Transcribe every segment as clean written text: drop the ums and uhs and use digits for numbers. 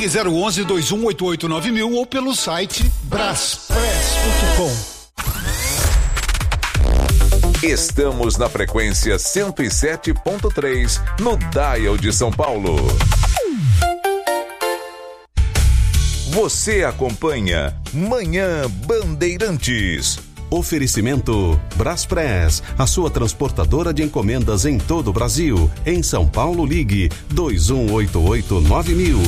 Ligue 011-2188-9000 ou pelo site braspress.com. Estamos na frequência 107.3 no Dial de São Paulo. Você acompanha Manhã Bandeirantes. Oferecimento Braspress, a sua transportadora de encomendas em todo o Brasil. Em São Paulo, ligue 2188-9000.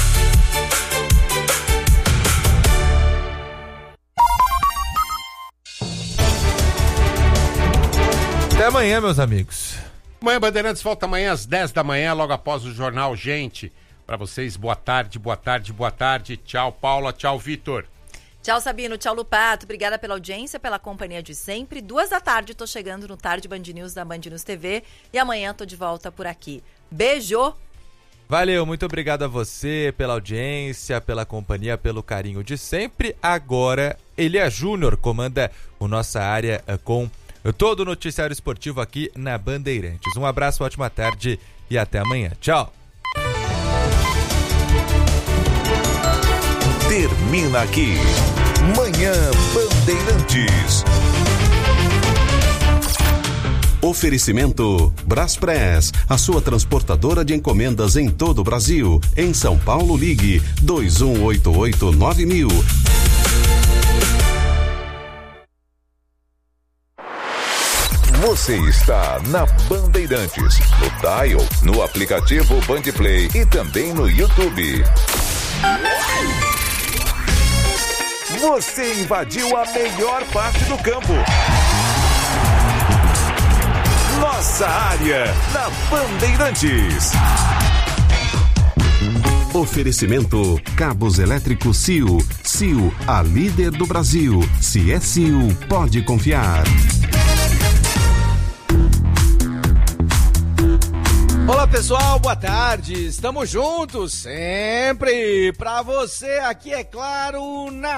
Até amanhã, meus amigos. Manhã Bandeirantes volta amanhã às 10 da manhã, logo após o Jornal Gente. Para vocês, boa tarde, boa tarde, boa tarde. Tchau, Paula. Tchau, Vitor. Tchau, Sabino. Tchau, Lupato. Obrigada pela audiência, pela companhia de sempre. 2 da tarde, tô chegando no Tarde Band News da Band News TV. E amanhã tô de volta por aqui. Beijo! Valeu, muito obrigado a você pela audiência, pela companhia, pelo carinho de sempre. Agora, Elia Júnior comanda a nossa área com todo o noticiário esportivo aqui na Bandeirantes. Um abraço, ótima tarde e até amanhã. Tchau! Termina aqui Manhã Bandeirantes. Oferecimento Braspress, a sua transportadora de encomendas em todo o Brasil. Em São Paulo, ligue 2188-9000. Você está na Bandeirantes, no Dial, no aplicativo Bandplay e também no YouTube. Você invadiu a melhor parte do campo. Nossa área na Bandeirantes. Oferecimento Cabos Elétricos Sil. Sil, a líder do Brasil. Se é Sil, pode confiar. Olá pessoal, boa tarde, estamos juntos sempre pra você aqui, é claro, na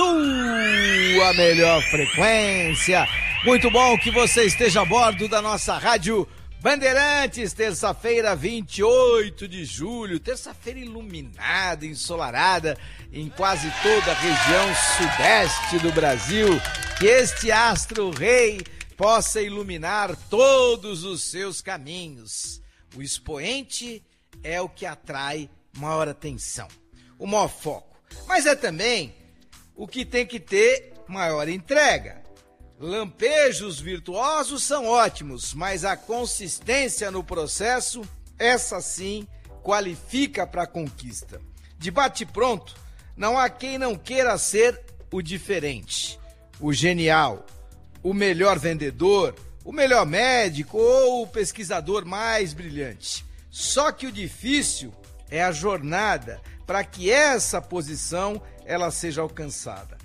sua melhor frequência. Muito bom que você esteja a bordo da nossa rádio Bandeirantes, terça-feira 28 de julho, terça-feira iluminada, ensolarada em quase toda a região sudeste do Brasil. Que este astro rei possa iluminar todos os seus caminhos. O expoente é o que atrai maior atenção, o maior foco. Mas é também o que tem que ter maior entrega. Lampejos virtuosos são ótimos, mas a consistência no processo, essa sim, qualifica para a conquista. De bate-pronto, não há quem não queira ser o diferente, o genial, o melhor vendedor, o melhor médico ou o pesquisador mais brilhante. Só que o difícil é a jornada para que essa posição ela seja alcançada.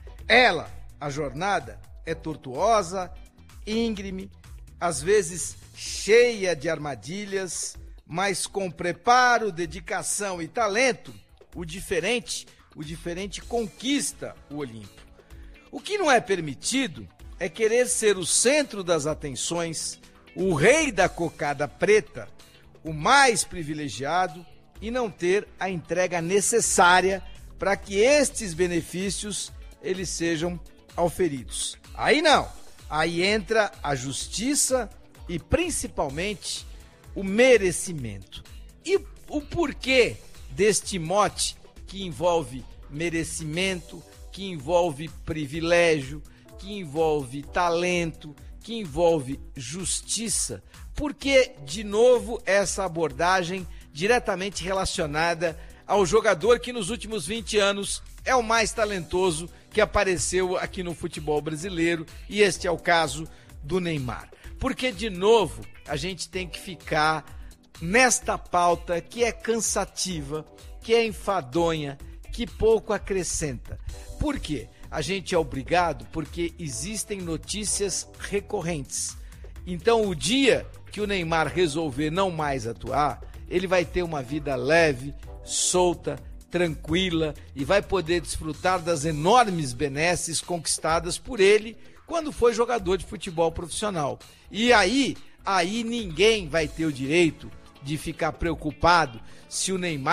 A jornada, é tortuosa, íngreme, às vezes cheia de armadilhas, mas com preparo, dedicação e talento, o diferente conquista o Olimpo. O que não é permitido é querer ser o centro das atenções, o rei da cocada preta, o mais privilegiado e não ter a entrega necessária para que estes benefícios eles sejam auferidos. Aí não, aí entra a justiça e principalmente o merecimento. E o porquê deste mote que envolve merecimento, que envolve privilégio, que envolve talento, que envolve justiça? Por que, de novo, essa abordagem diretamente relacionada ao jogador que nos últimos 20 anos é o mais talentoso que apareceu aqui no futebol brasileiro, e este é o caso do Neymar? Porque, de novo, a gente tem que ficar nesta pauta que é cansativa, que é enfadonha, que pouco acrescenta. Por quê? A gente é obrigado porque existem notícias recorrentes. Então, o dia que o Neymar resolver não mais atuar, ele vai ter uma vida leve, solta, tranquila e vai poder desfrutar das enormes benesses conquistadas por ele quando foi jogador de futebol profissional. E aí ninguém vai ter o direito de ficar preocupado se o Neymar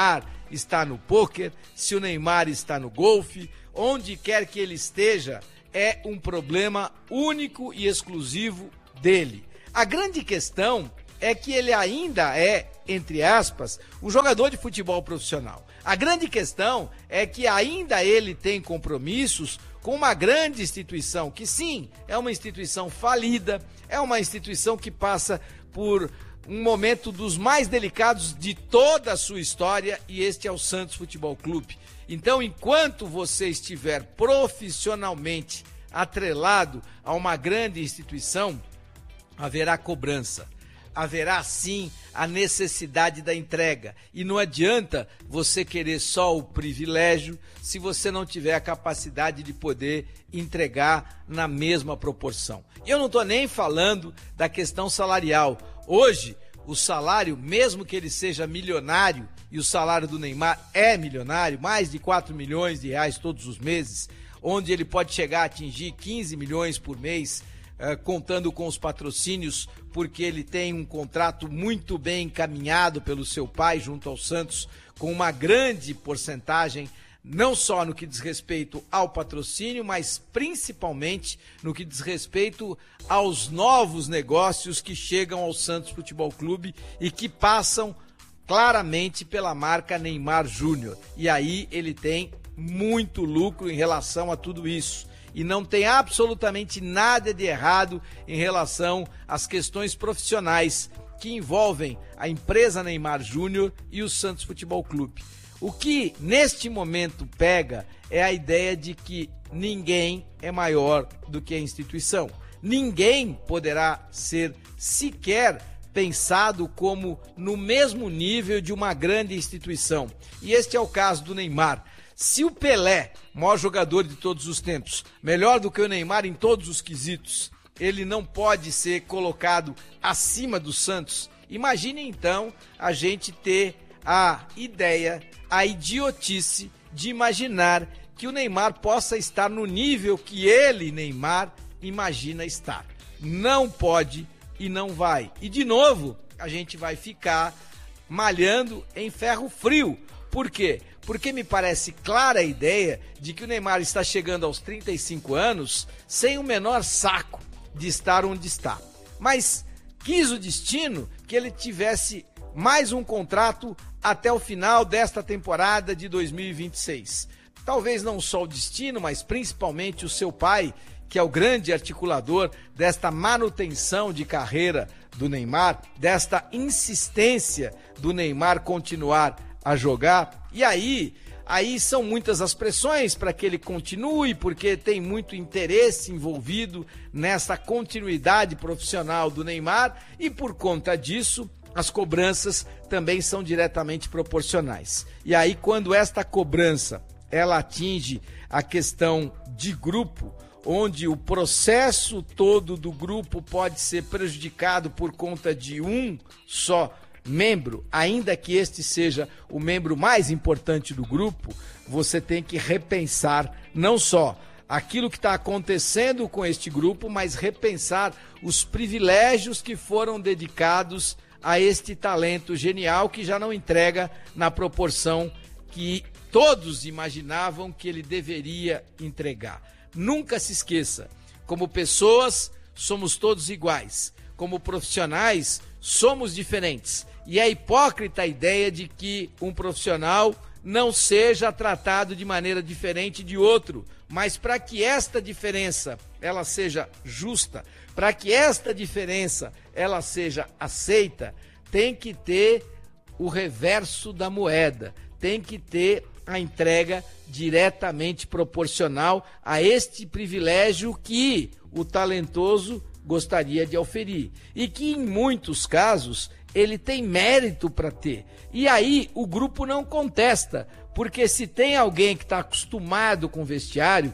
está no pôquer, se o Neymar está no golfe, onde quer que ele esteja, é um problema único e exclusivo dele. A grande questão é que ele ainda é, entre aspas, um jogador de futebol profissional. A grande questão é que ainda ele tem compromissos com uma grande instituição, que sim, é uma instituição falida, é uma instituição que passa por um momento dos mais delicados de toda a sua história, e este é o Santos Futebol Clube. Então, enquanto você estiver profissionalmente atrelado a uma grande instituição, haverá cobrança. Haverá sim a necessidade da entrega. E não adianta você querer só o privilégio se você não tiver a capacidade de poder entregar na mesma proporção. Eu não estou nem falando da questão salarial. Hoje, o salário, mesmo que ele seja milionário, e o salário do Neymar é milionário, mais de 4 milhões de reais todos os meses, onde ele pode chegar a atingir 15 milhões por mês, contando com os patrocínios, porque ele tem um contrato muito bem encaminhado pelo seu pai junto ao Santos, com uma grande porcentagem, não só no que diz respeito ao patrocínio, mas principalmente no que diz respeito aos novos negócios que chegam ao Santos Futebol Clube e que passam claramente pela marca Neymar Júnior. E aí ele tem muito lucro em relação a tudo isso. E não tem absolutamente nada de errado em relação às questões profissionais que envolvem a empresa Neymar Júnior e o Santos Futebol Clube. O que neste momento pega é a ideia de que ninguém é maior do que a instituição. Ninguém poderá ser sequer pensado como no mesmo nível de uma grande instituição. E este é o caso do Neymar. Se o Pelé, maior jogador de todos os tempos, melhor do que o Neymar em todos os quesitos, ele não pode ser colocado acima do Santos, imagine então a gente ter a ideia, a idiotice de imaginar que o Neymar possa estar no nível que ele, Neymar, imagina estar. Não pode e não vai. E de novo, a gente vai ficar malhando em ferro frio. Por quê? Porque me parece clara a ideia de que o Neymar está chegando aos 35 anos sem o menor saco de estar onde está. Mas quis o destino que ele tivesse mais um contrato até o final desta temporada de 2026. Talvez não só o destino, mas principalmente o seu pai, que é o grande articulador desta manutenção de carreira do Neymar, desta insistência do Neymar continuar a jogar. E aí são muitas as pressões para que ele continue, porque tem muito interesse envolvido nessa continuidade profissional do Neymar, e por conta disso as cobranças também são diretamente proporcionais. E aí, quando esta cobrança ela atinge a questão de grupo, onde o processo todo do grupo pode ser prejudicado por conta de um só membro, ainda que este seja o membro mais importante do grupo, você tem que repensar não só aquilo que está acontecendo com este grupo, mas repensar os privilégios que foram dedicados a este talento genial que já não entrega na proporção que todos imaginavam que ele deveria entregar. Nunca se esqueça, como pessoas somos todos iguais, como profissionais somos diferentes. E é hipócrita a ideia de que um profissional não seja tratado de maneira diferente de outro, mas para que esta diferença ela seja justa, para que esta diferença ela seja aceita, tem que ter o reverso da moeda, tem que ter a entrega diretamente proporcional a este privilégio que o talentoso gostaria de oferir e que em muitos casos ele tem mérito para ter. E aí o grupo não contesta, porque se tem alguém que está acostumado com vestiário,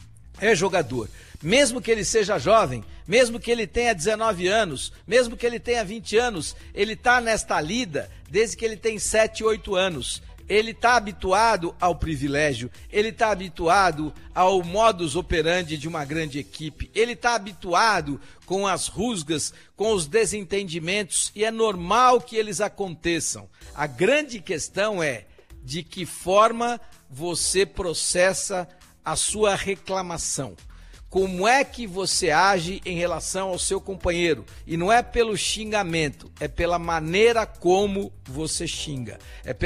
é jogador. Mesmo que ele seja jovem, mesmo que ele tenha 19 anos, mesmo que ele tenha 20 anos, ele está nesta lida desde que ele tem 7, 8 anos. Ele está habituado ao privilégio, ele está habituado ao modus operandi de uma grande equipe, ele está habituado com as rusgas, com os desentendimentos, e é normal que eles aconteçam. A grande questão é, de que forma você processa a sua reclamação. Como é que você age em relação ao seu companheiro? E não é pelo xingamento, é pela maneira como você xinga. É